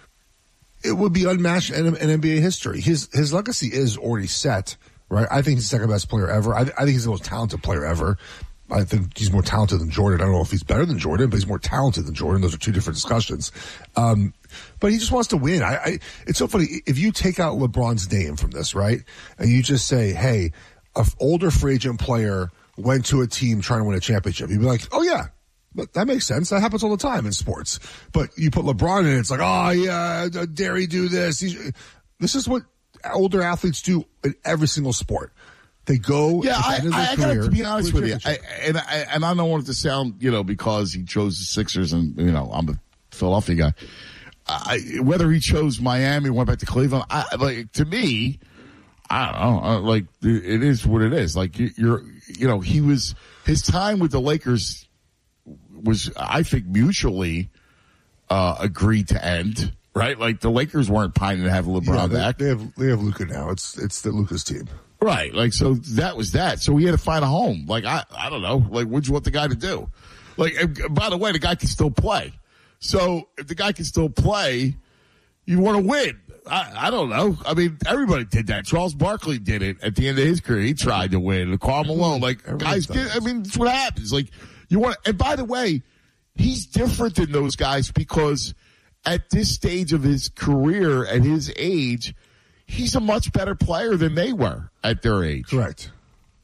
it would be unmatched in NBA history. His legacy is already set, right? I think he's the second best player ever. I think he's the most talented player ever. I think he's more talented than Jordan. I don't know if he's better than Jordan, but he's more talented than Jordan. Those are two different discussions. But he just wants to win. It's so funny. If you take out LeBron's name from this, right, and you just say, hey, an older free agent player went to a team trying to win a championship, you'd be like, oh yeah. But that makes sense. That happens all the time in sports. But you put LeBron in, it's like, oh yeah, dare he do this? This is what older athletes do in every single sport. They go. Yeah, I got to be honest with you, I don't want it to sound, because he chose the Sixers and I'm a Philadelphia guy. Whether he chose Miami, went back to Cleveland, to me, I don't know. Like, it is what it is. Like he was, his time with the Lakers was, I think, mutually agreed to end, right? Like the Lakers weren't pining to have LeBron back. They have Luka now. It's the Luka's team, right? Like, so that was that. So he had to find a home. Like I don't know. Like, what'd you want the guy to do? Like, by the way, the guy can still play. So if the guy can still play, you want to win. I don't know. I mean, everybody did that. Charles Barkley did it at the end of his career. He tried to win. Karl Malone, guys did. I mean, that's what happens. Like. And by the way, he's different than those guys because at this stage of his career, at his age, he's a much better player than they were at their age. Correct.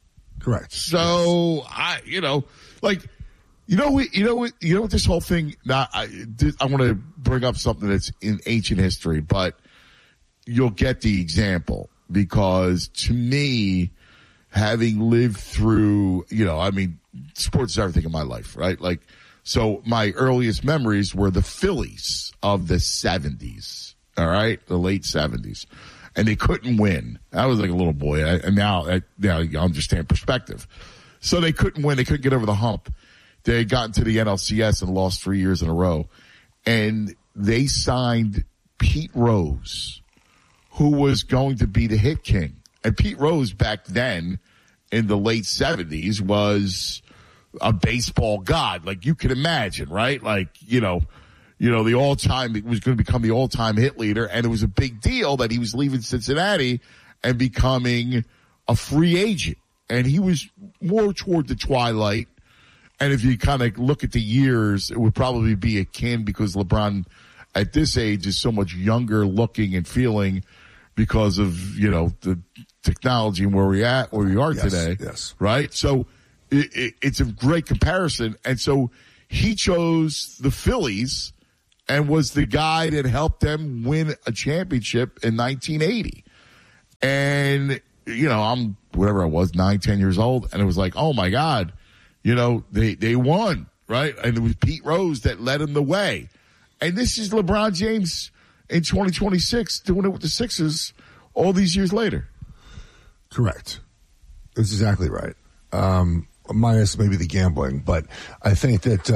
So what this whole thing. Now, I want to bring up something that's in ancient history, but you'll get the example because to me, having lived through, sports is everything in my life, right? Like, so my earliest memories were the Phillies of the 70s, all right? The late 70s. And they couldn't win. I was like a little boy, and now you understand perspective. So they couldn't win. They couldn't get over the hump. They had gotten to the NLCS and lost 3 years in a row. And they signed Pete Rose, who was going to be the hit king. And Pete Rose back then in the late 70s was a baseball god. Like you could imagine, right? Like, the all-time, it was going to become the all-time hit leader, and it was a big deal that he was leaving Cincinnati and becoming a free agent. And he was more toward the twilight. And if you kind of look at the years, it would probably be akin because LeBron at this age is so much younger looking and feeling because of, the technology and where we are today. Yes. Right? So it's a great comparison. And so he chose the Phillies and was the guy that helped them win a championship in 1980. And, I'm whatever I was, 9, 10 years old. And it was like, oh my God, they won, right? And it was Pete Rose that led them the way. And this is LeBron James in 2026 doing it with the Sixers all these years later. Correct. That's exactly right. Minus maybe the gambling, but I think that,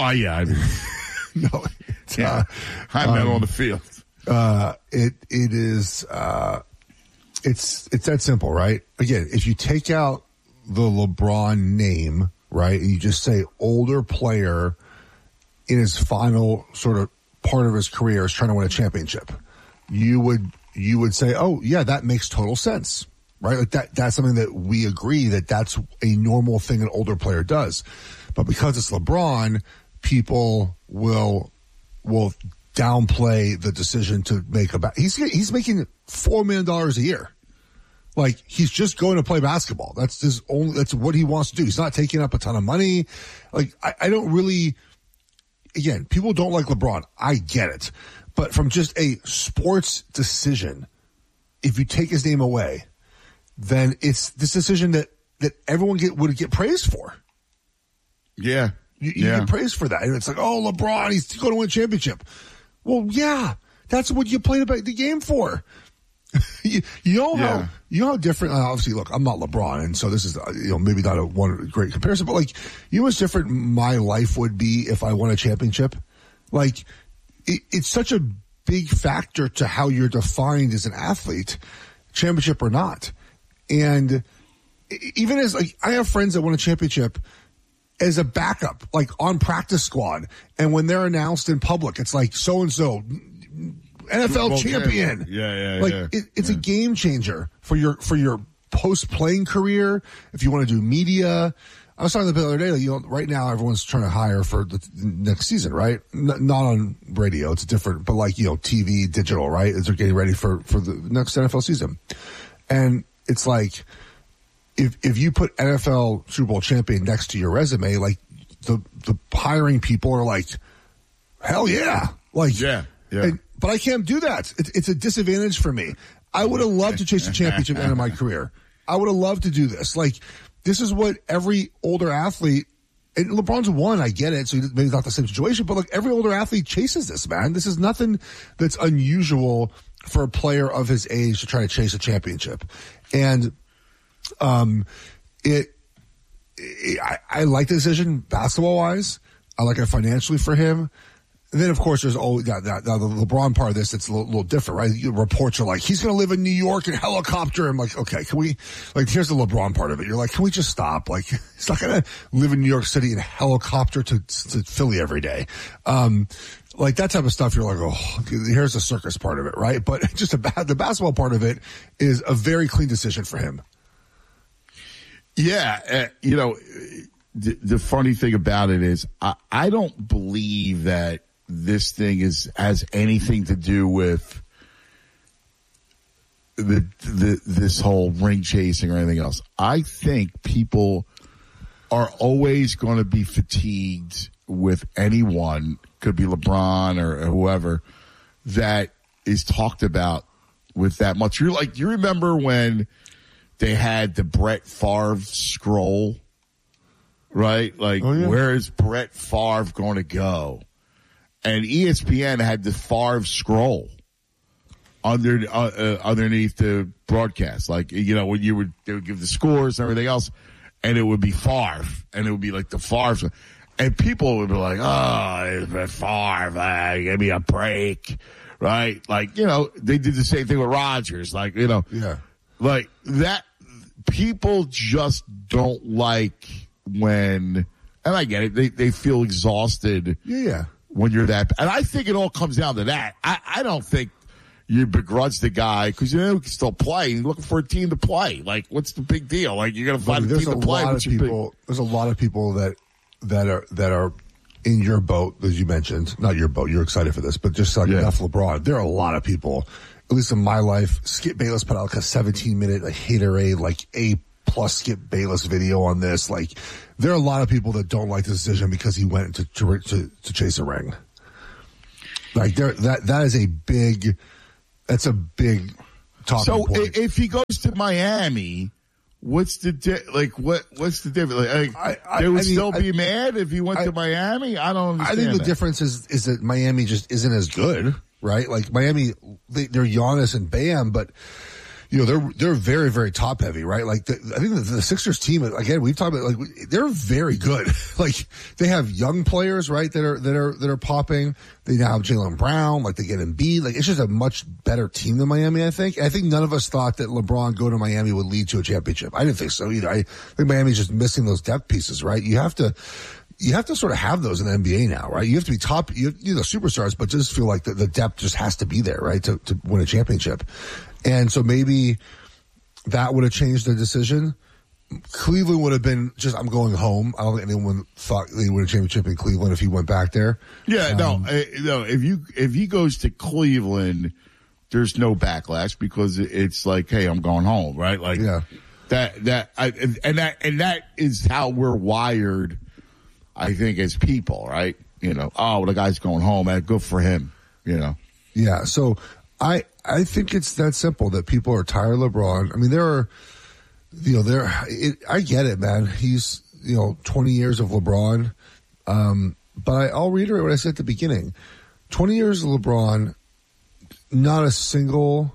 no, I'm on the field. It is, it's that simple, right? Again, if you take out the LeBron name, right, and you just say older player in his final sort of part of his career is trying to win a championship, you would say, oh yeah, that makes total sense, right? Like that's something that we agree that's a normal thing an older player does. But because it's LeBron, people will downplay the decision to make he's making $4 million a year. Like he's just going to play basketball. That's what he wants to do. He's not taking up a ton of money. Like I don't really, again, people don't like LeBron. I get it. But from just a sports decision, if you take his name away, then it's this decision that everyone would get praised for. Yeah. You get praised for that. And it's like, oh, LeBron, he's going to win a championship. Well, yeah, that's what you played the game for. you know how different, obviously, look, I'm not LeBron. And so this is, maybe not one great comparison, but like, you know, what's different my life would be if I won a championship. Like it's such a big factor to how you're defined as an athlete, championship or not. And even as like, I have friends that won a championship as a backup, like on practice squad. And when they're announced in public, it's like so-and-so NFL champion. Yeah. It's a game changer for your post-playing career. If you want to do media, I was talking about the other day, like, right now everyone's trying to hire for the next season, right? Not on radio. It's different, but like, TV, digital, right? As they're getting ready for the next NFL season. And it's like, if you put NFL Super Bowl champion next to your resume, like the hiring people are like, hell yeah. Like, yeah. But I can't do that. It's a disadvantage for me. I would have loved to chase a championship end of my career. I would have loved to do this. Like, this is what every older athlete, and LeBron's won, I get it, so maybe it's not the same situation, but like every older athlete chases this, man. This is nothing that's unusual for a player of his age to try to chase a championship. And I like the decision basketball-wise. I like it financially for him. And then, of course, there's always the LeBron part of this. It's a little different, right? Reports are like, he's going to live in New York in helicopter. I'm like, okay, can we, like, here's the LeBron part of it. You're like, can we just stop? Like, he's not going to live in New York City in a helicopter to Philly every day. Like that type of stuff. You're like, oh, here's the circus part of it, right? But just the basketball part of it is a very clean decision for him. Yeah. The funny thing about it is I don't believe that this thing has anything to do with this whole ring chasing or anything else. I think people are always going to be fatigued with anyone, could be LeBron or whoever, that is talked about with that much. You remember when they had the Brett Favre scroll, right? Like, where is Brett Favre going to go? And ESPN had the Favre scroll underneath the broadcast. Like, you know, when they would give the scores and everything else, and it would be Favre, and it would be like the Favre. And people would be like, oh, Brett Favre, give me a break, right? Like, you know, they did the same thing with Rodgers. Like, you know, like that. People just don't like when, and I get it, they feel exhausted. When you're that, and I think it all comes down to that. I don't think you begrudge the guy because you know he can still play. You're looking for a team to play. Like, what's the big deal? Like, you're gonna find a team to play. There's a lot of people that are in your boat, as you mentioned. Not your boat. You're excited for this, but just like enough LeBron. There are a lot of people, at least in my life. Skip Bayless put out like a 17-minute haterade, like A+ Skip Bayless video on this. Like, there are a lot of people that don't like the decision because he went to chase a ring. Like, that is a big talking so point. If he goes to Miami, what's the what's the difference? Like, they would still be mad if he went to Miami. I don't understand. I think the difference is that Miami just isn't as good, right? Like, Miami, they're Giannis and Bam, but you know, they're very, very top heavy, right? Like, I think the Sixers team, again, we've talked about, like, they're very good. Like, they have young players, right, that are popping. They now have Jaylen Brown, like, they get Embiid. Like, it's just a much better team than Miami, I think. I think none of us thought that LeBron go to Miami would lead to a championship. I didn't think so either. I think Miami's just missing those depth pieces, right? You have to sort of have those in the NBA now, right? You have to be top, you know, superstars, but just feel like the depth just has to be there, right, to win a championship. And so maybe that would have changed the decision. Cleveland would have been just, I'm going home. I don't think anyone thought they would win a championship in Cleveland if he went back there. Yeah, no. If he goes to Cleveland, there's no backlash because it's like, hey, I'm going home, right? Like, that is how we're wired, I think, as people, right? You know, oh, the guy's going home. Good for him, you know? Yeah. So I think it's that simple that people are tired of LeBron. I mean, I get it, man. He's, 20 years of LeBron. But I'll reiterate what I said at the beginning. 20 years of LeBron, not a single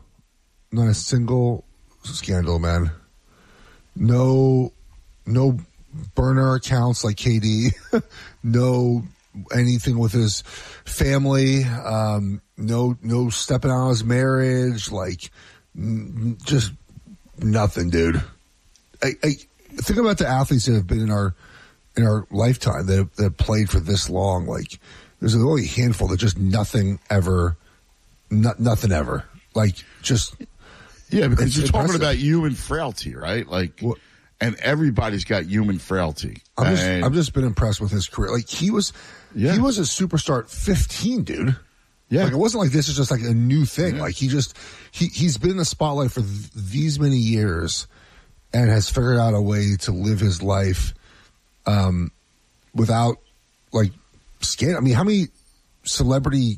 scandal, man. No burner accounts like KD. No anything with his family. No stepping out of his marriage. Like, just nothing, dude. I think about the athletes that have been in our lifetime that have played for this long. Like, there's only a handful that just nothing ever. Like, just. Yeah, because you're talking about human frailty, right? Like, and everybody's got human frailty. I've just been impressed with his career. Like, he was a superstar at 15, dude. Yeah. Like, it wasn't like this is just like a new thing. Yeah. Like, he's been in the spotlight for these many years and has figured out a way to live his life, without, like, scandal. I mean, how many celebrity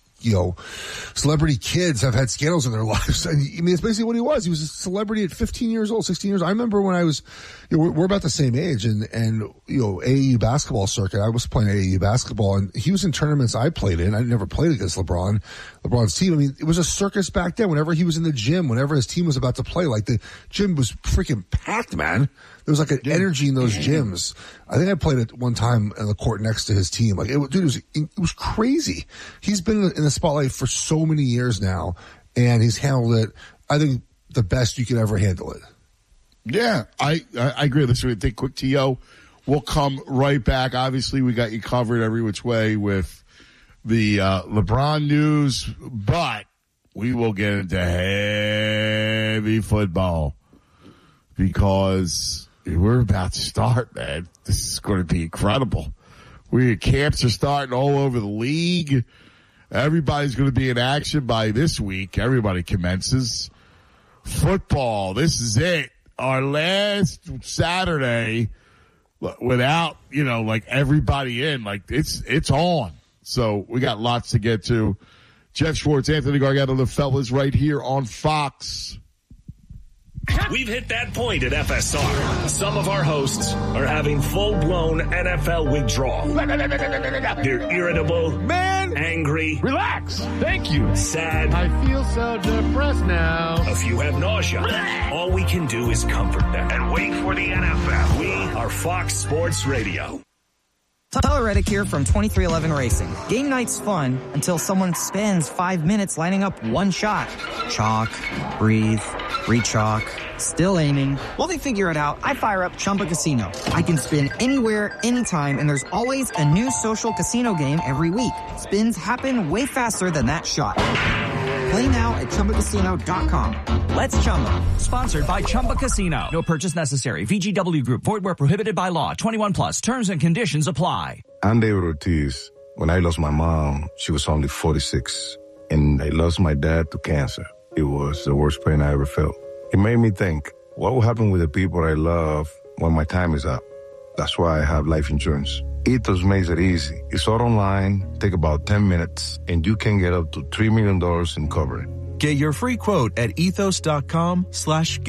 kids have had scandals in their lives. And, I mean, it's basically what he was. He was a celebrity at 15 years old, 16 years. I remember when I was, we're about the same age and AAU basketball circuit. I was playing AAU basketball and he was in tournaments I played in. I never played against LeBron's team. I mean, it was a circus back then. Whenever he was in the gym, whenever his team was about to play, like, the gym was freaking packed, man. There was like an energy in those gyms. I think I played at one time in the court next to his team. Like, it was crazy. He's been in the spotlight for so many years now, and he's handled it, I think, the best you could ever handle it. Yeah, I agree. Let's do a quick TO. We'll come right back. Obviously, we got you covered every which way with the LeBron news, but we will get into heavy football because we're about to start, man. This is going to be incredible. Camps are starting all over the league. Everybody's going to be in action by this week. Everybody commences. Football, this is it. Our last Saturday without, like, everybody in. Like, it's on. So we got lots to get to. Jeff Schwartz, Anthony Gargano, the fellas right here on Fox. Check We've hit that point at FSR. Some of our hosts are having full-blown NFL withdrawal. They're irritable, angry. Relax. Thank you. Sad. I feel so depressed now. A few have nausea. All we can do is comfort them and wait for the NFL. We are Fox Sports Radio. Tyler Reddick here from 2311 Racing. Game night's fun until someone spends 5 minutes lining up one shot. Chalk, breathe, re-chalk, still aiming. While they figure it out, I fire up Chumba Casino. I can spin anywhere, anytime, and there's always a new social casino game every week. Spins happen way faster than that shot. Play now at ChumbaCasino.com. Let's Chumba. Sponsored by Chumba Casino. No purchase necessary. VGW Group. Void where prohibited by law. 21 plus. Terms and conditions apply. I'm David Ortiz. When I lost my mom, she was only 46. And I lost my dad to cancer. It was the worst pain I ever felt. It made me think, what will happen with the people I love when my time is up? That's why I have life insurance. Ethos makes it easy. It's all online, take about 10 minutes, and you can get up to $3 million in coverage. Get your free quote at ethos.com/get